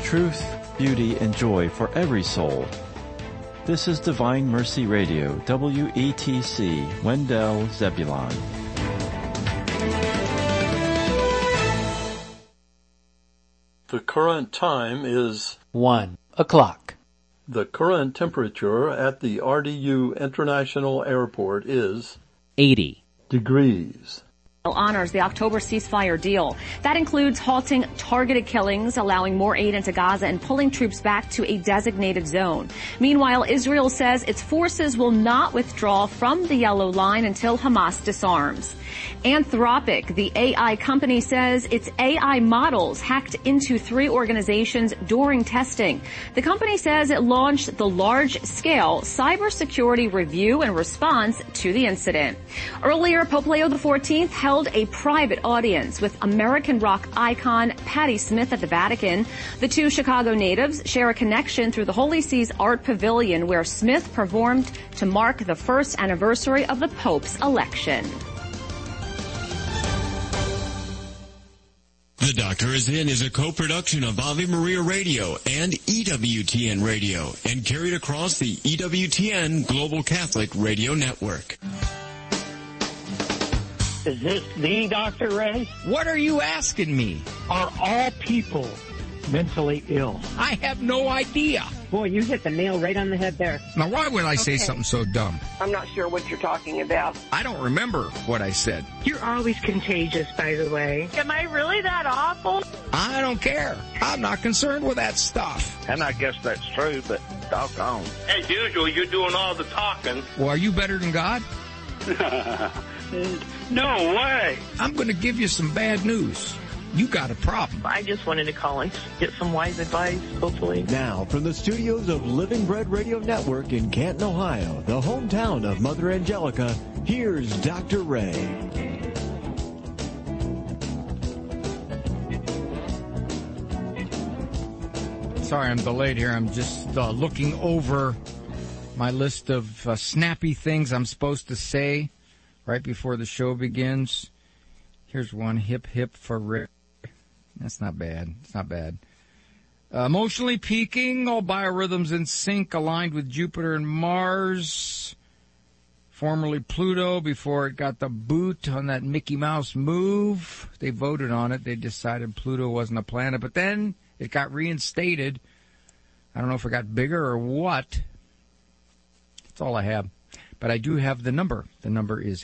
truth, beauty, and joy for every soul. This is Divine Mercy Radio, WETC, Wendell, Zebulon. The current time is 1 o'clock. The current temperature at the RDU International Airport is 80 degrees. Honors the October ceasefire deal. That includes halting targeted killings, allowing more aid into Gaza, and pulling troops back to a designated zone. Meanwhile, Israel says its forces will not withdraw from the Yellow Line until Hamas disarms. Anthropic, the AI company, says its AI models hacked into 3 organizations during testing. The company says it launched the large-scale cybersecurity review in response to the incident. Earlier, Pope Leo XIV held a private audience with American rock icon Patti Smith at the Vatican. The 2 Chicago natives share a connection through the Holy See's Art Pavilion, where Smith performed to mark the first anniversary of the Pope's election. The Doctor Is In is a co-production of Ave Maria Radio and EWTN Radio and carried across the EWTN Global Catholic Radio Network. Is this the Dr. Ray? What are you asking me? Are all people mentally ill? I have no idea. Boy, you hit the nail right on the head there. Now, why would I say something so dumb? I'm not sure what you're talking about. I don't remember what I said. You're always contagious, by the way. Am I really that awful? I don't care. I'm not concerned with that stuff. And I guess that's true, but doggone. As usual, you're doing all the talking. Well, are you better than God? No way. I'm going to give you some bad news. You got a problem. I just wanted to call and get some wise advice, hopefully. Now, from the studios of Living Bread Radio Network in Canton, Ohio, the hometown of Mother Angelica, here's Dr. Ray. Sorry, I'm delayed here. I'm just looking over my list of snappy things I'm supposed to say right before the show begins. Here's one. Hip, hip for Rick. That's not bad. It's not bad. Emotionally peaking, all biorhythms in sync, aligned with Jupiter and Mars. Formerly Pluto, before it got the boot on that Mickey Mouse move. They voted on it. They decided Pluto wasn't a planet. But then it got reinstated. I don't know if it got bigger or what. That's all I have. But I do have the number. The number is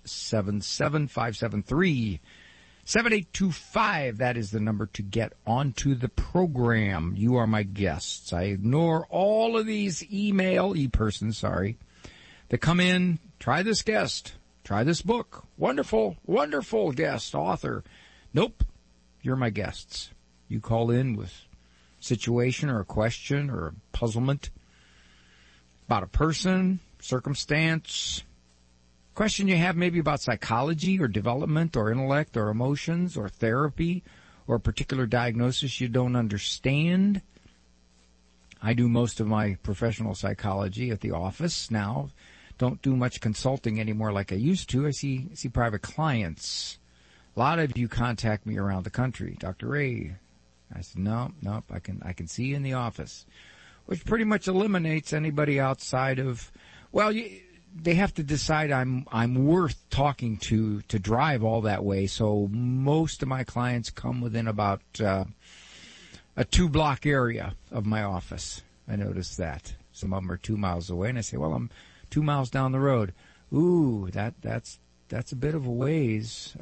877-573-7825. That is the number to get onto the program. You are my guests. I ignore all of these e-persons, that come in. Try this guest. Try this book. Wonderful, wonderful guest, author. Nope. You're my guests. You call in with a situation or a question or a puzzlement about a person, circumstance, question you have maybe about psychology or development or intellect or emotions or therapy or a particular diagnosis you don't understand. I do most of my professional psychology at the office now. Don't do much consulting anymore like I used to. I see private clients. A lot of you contact me around the country. Dr. Ray. I said, nope, I can see you in the office, which pretty much eliminates anybody outside of, well, they have to decide I'm worth talking to drive all that way. So most of my clients come within about a 2-block area of my office. I noticed that. Some of them are 2 miles away, and I say, well, I'm 2 miles down the road. Ooh, that's a bit of a ways.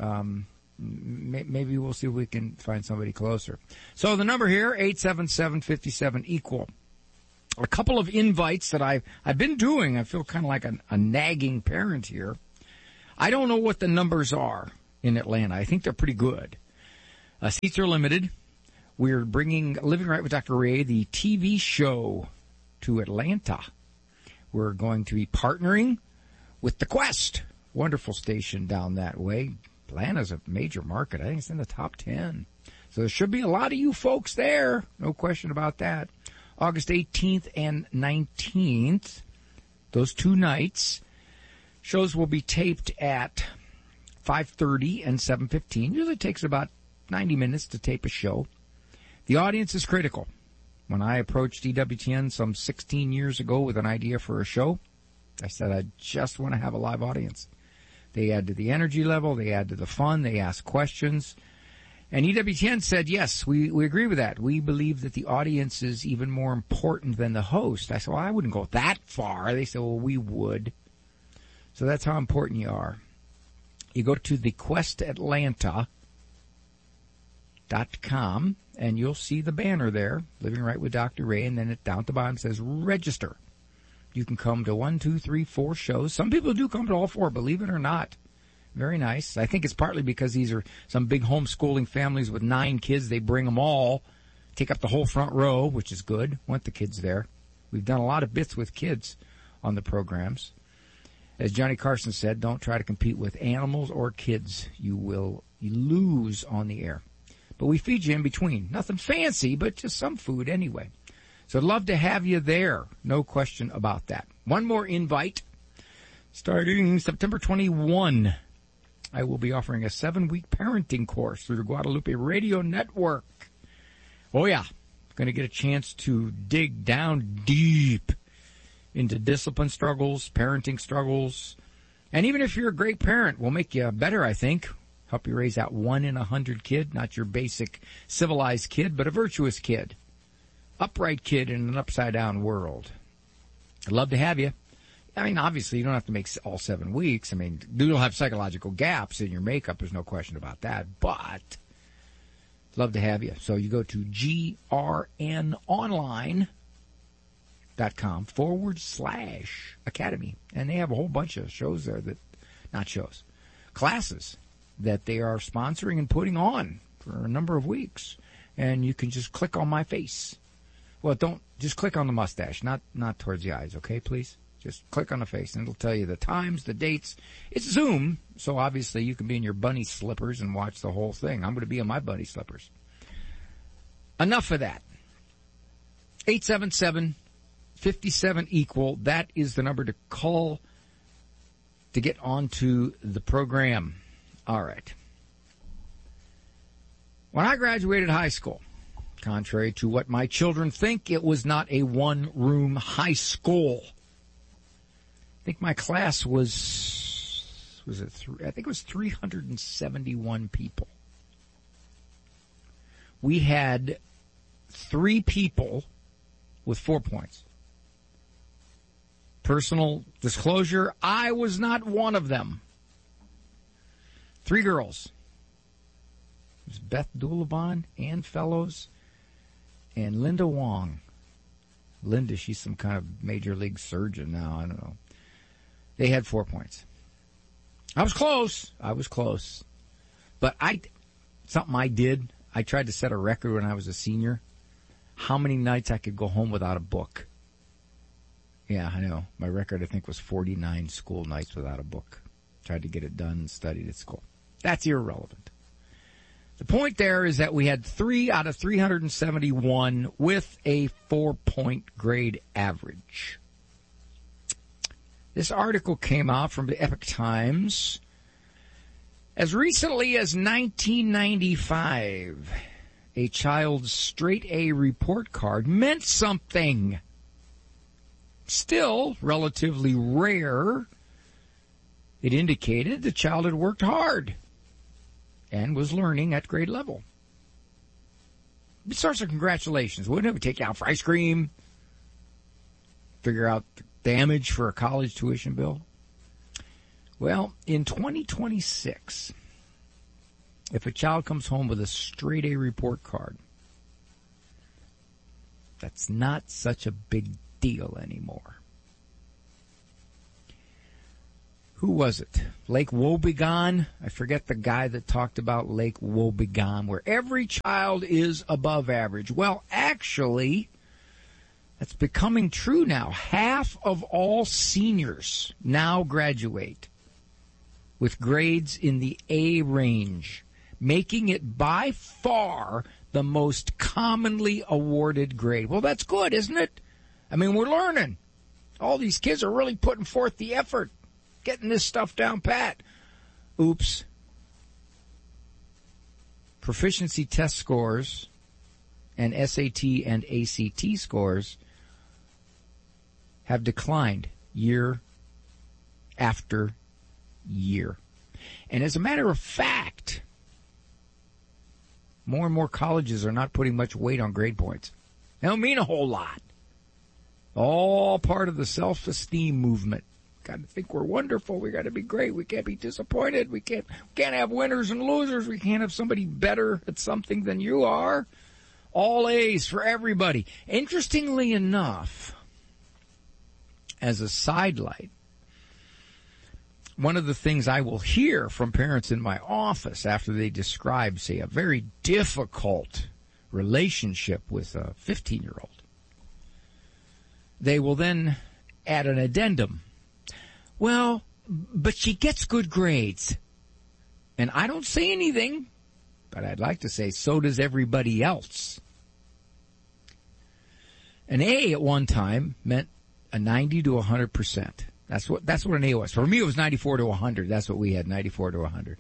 Maybe we'll see if we can find somebody closer. So the number here, 877-57-EQUAL. A couple of invites that I've been doing. I feel kind of like a nagging parent here. I don't know what the numbers are in Atlanta. I think they're pretty good. Seats are limited. We're bringing Living Right with Dr. Ray, the TV show, to Atlanta. We're going to be partnering with The Quest, wonderful station down that way. Atlanta's a major market. I think it's in the top 10. So there should be a lot of you folks there. No question about that. August 18th and 19th, those 2 nights. Shows will be taped at 5:30 and 7:15. Usually takes about 90 minutes to tape a show. The audience is critical. When I approached EWTN some 16 years ago with an idea for a show, I said I just want to have a live audience. They add to the energy level, they add to the fun, they ask questions. And EWTN said, yes, we agree with that. We believe that the audience is even more important than the host. I said, well, I wouldn't go that far. They said, well, we would. So that's how important you are. You go to thequestatlanta.com, and you'll see the banner there, Living Right with Dr. Ray, and then it down at the bottom says register. You can come to 1, 2, 3, 4 shows. Some people do come to all 4, believe it or not. Very nice. I think it's partly because these are some big homeschooling families with 9 kids. They bring them all, take up the whole front row, which is good. Want the kids there. We've done a lot of bits with kids on the programs. As Johnny Carson said, don't try to compete with animals or kids. You lose on the air. But we feed you in between. Nothing fancy, but just some food anyway. So I'd love to have you there. No question about that. One more invite. Starting September 21, I will be offering a 7-week parenting course through the Guadalupe Radio Network. Oh, yeah. Going to get a chance to dig down deep into discipline struggles, parenting struggles. And even if you're a great parent, we'll make you better, I think. Help you raise that 1 in 100 kid, not your basic civilized kid, but a virtuous kid. Upright kid in an upside-down world. I'd love to have you. I mean, obviously, you don't have to make all 7 weeks. I mean, you'll have psychological gaps in your makeup. There's no question about that. But love to have you. So you go to grnonline.com/academy. And they have a whole bunch of shows there classes that they are sponsoring and putting on for a number of weeks. And you can just click on my face. Well, just click on the mustache, not towards the eyes, okay, please? Just click on the face, and it'll tell you the times, the dates. It's Zoom, so obviously you can be in your bunny slippers and watch the whole thing. I'm going to be in my bunny slippers. Enough of that. 877-57-EQUAL. That is the number to call to get onto the program. All right. When I graduated high school, contrary to what my children think, it was not a one-room high school. I think my class was it I think it was 371 people. We had 3 people with 4 points. Personal disclosure, I was not one of them. 3 girls. It was Beth Doulabon, Ann Fellows, and Linda Wong. Linda, she's some kind of major league surgeon now, I don't know. They had 4 points. I was close. But something I did, I tried to set a record when I was a senior. How many nights I could go home without a book. Yeah, I know. My record, I think, was 49 school nights without a book. Tried to get it done and studied at school. That's irrelevant. The point there is that we had 3 out of 371 with a 4-point grade average. This article came out from the Epoch Times as recently as 1995. A child's straight A report card meant something. Still relatively rare. It indicated the child had worked hard and was learning at grade level. It starts with congratulations. Wouldn't it take you out for ice cream? Figure out the damage for a college tuition bill? Well, in 2026, if a child comes home with a straight A report card, that's not such a big deal anymore. Who was it? Lake Wobegon? I forget the guy that talked about Lake Wobegon, where every child is above average. Well, actually, that's becoming true now. Half of all seniors now graduate with grades in the A range, making it by far the most commonly awarded grade. Well, that's good, isn't it? I mean, we're learning. All these kids are really putting forth the effort, getting this stuff down pat. Oops. Proficiency test scores and SAT and ACT scores have declined year after year. And as a matter of fact, more and more colleges are not putting much weight on grade points. They don't mean a whole lot. All part of the self-esteem movement. Got to think we're wonderful. We got to be great. We can't be disappointed. We can't have winners and losers. We can't have somebody better at something than you are. All A's for everybody. Interestingly enough, as a sidelight, one of the things I will hear from parents in my office after they describe, say, a very difficult relationship with a 15-year-old, they will then add an addendum. Well, but she gets good grades. And I don't say anything, but I'd like to say so does everybody else. An A at one time meant a 90 to 100%. That's what an A was. For me, it was 94 to 100. That's what we had, 94 to 100.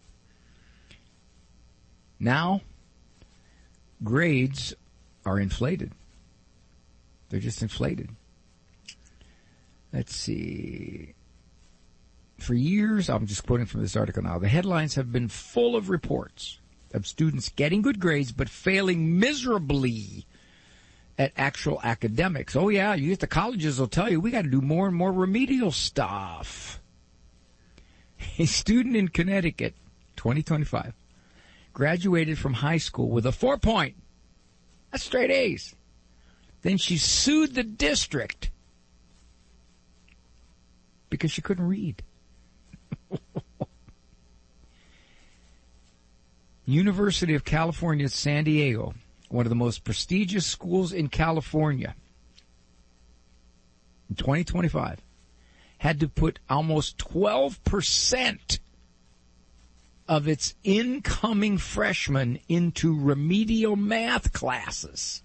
Now, grades are inflated. They're just inflated. Let's see. For years, I'm just quoting from this article now, the headlines have been full of reports of students getting good grades but failing miserably at actual academics. Oh yeah, the colleges will tell you we got to do more and more remedial stuff. A student in Connecticut, 2025, graduated from high school with a 4.0. That's straight A's. Then she sued the district because she couldn't read. University of California, San Diego, one of the most prestigious schools in California, in 2025, had to put almost 12% of its incoming freshmen into remedial math classes.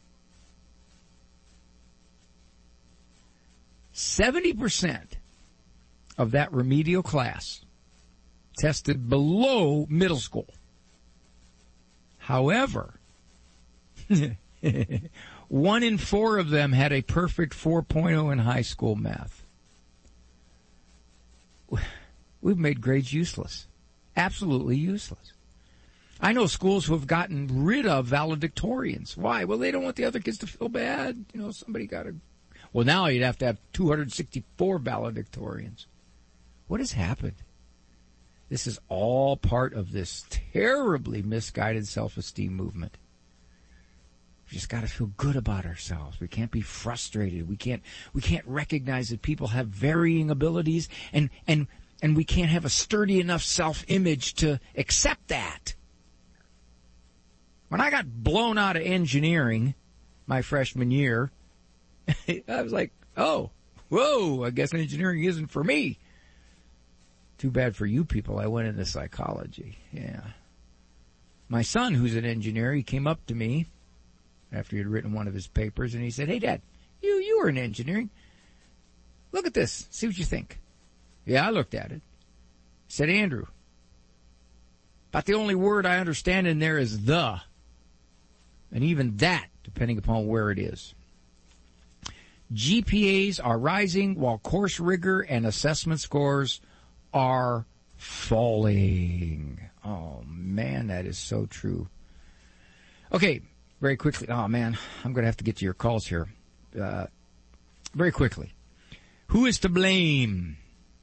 70% of that remedial class tested below middle school. However, 1 in 4 of them had a perfect 4.0 in high school math. We've made grades useless. Absolutely useless. I know schools who have gotten rid of valedictorians. Why? Well, they don't want the other kids to feel bad. Somebody got to... Well, now you'd have to have 264 valedictorians. What has happened? This is all part of this terribly misguided self-esteem movement. We just got to feel good about ourselves. We can't be frustrated. We can't recognize that people have varying abilities, and we can't have a sturdy enough self-image to accept that. When I got blown out of engineering my freshman year, I was like, oh, whoa, I guess engineering isn't for me. Too bad for you people. I went into psychology. Yeah. My son, who's an engineer, he came up to me after he had written one of his papers, and he said, hey, Dad, you were in engineering. Look at this. See what you think. Yeah, I looked at it. I said, Andrew, about the only word I understand in there is the. And even that, depending upon where it is. GPAs are rising while course rigor and assessment scores are falling. Oh, man, that is so true. Okay, very quickly. Oh, man, I'm going to have to get to your calls here. Very quickly. Who is to blame?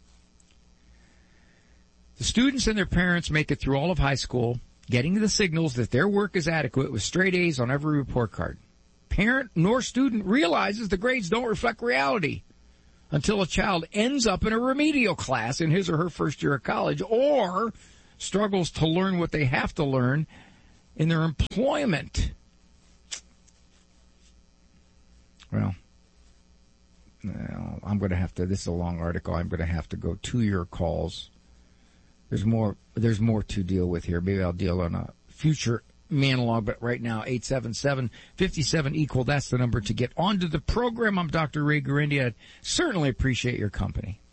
The students and their parents make it through all of high school, getting the signals that their work is adequate with straight A's on every report card. Parent nor student realizes the grades don't reflect reality until a child ends up in a remedial class in his or her first year of college, or struggles to learn what they have to learn in their employment. Well, I'm going to have to, this is a long article, I'm going to have to go to your calls. There's more to deal with here. Maybe I'll deal on a future monologue, but right now, 877-57-EQUAL, that's the number to get onto the program. I'm Dr. Ray Guarendi. I'd certainly appreciate your company.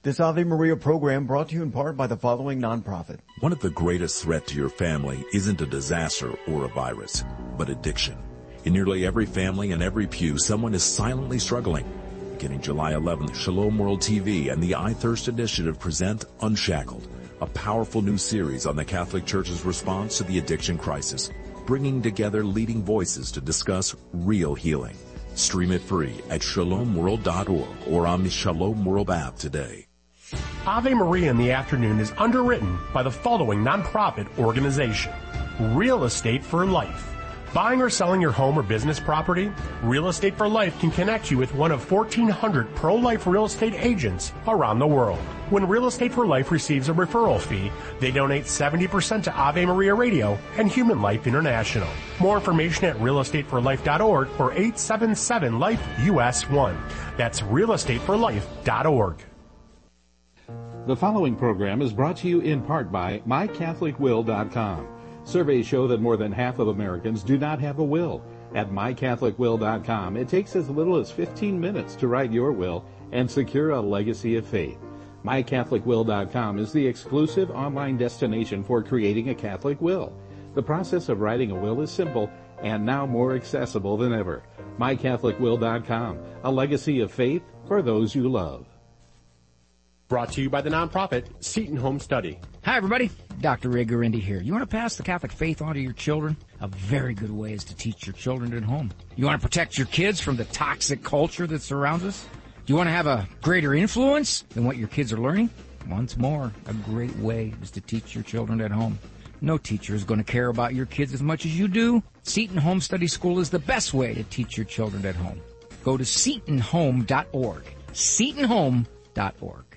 This Ave Maria program brought to you in part by the following nonprofit. One of the greatest threats to your family isn't a disaster or a virus, but addiction. In nearly every family and every pew, someone is silently struggling. Beginning July 11th, Shalom World TV and the I Thirst Initiative present Unshackled, a powerful new series on the Catholic Church's response to the addiction crisis, bringing together leading voices to discuss real healing. Stream it free at shalomworld.org or on the Shalom World app today. Ave Maria in the Afternoon is underwritten by the following nonprofit organization. Real Estate for Life. Buying or selling your home or business property? Real Estate for Life can connect you with one of 1,400 pro-life real estate agents around the world. When Real Estate for Life receives a referral fee, they donate 70% to Ave Maria Radio and Human Life International. More information at realestateforlife.org or 877-LIFE-US1. That's realestateforlife.org. The following program is brought to you in part by MyCatholicWill.com. Surveys show that more than half of Americans do not have a will. At MyCatholicWill.com, it takes as little as 15 minutes to write your will and secure a legacy of faith. MyCatholicWill.com is the exclusive online destination for creating a Catholic will. The process of writing a will is simple and now more accessible than ever. MyCatholicWill.com, a legacy of faith for those you love. Brought to you by the nonprofit Seton Home Study. Hi, everybody. Dr. Ray Guarendi here. You want to pass the Catholic faith on to your children? A very good way is to teach your children at home. You want to protect your kids from the toxic culture that surrounds us? Do you want to have a greater influence than what your kids are learning? Once more, a great way is to teach your children at home. No teacher is going to care about your kids as much as you do. Seton Home Study School is the best way to teach your children at home. Go to SetonHome.org. SetonHome.org.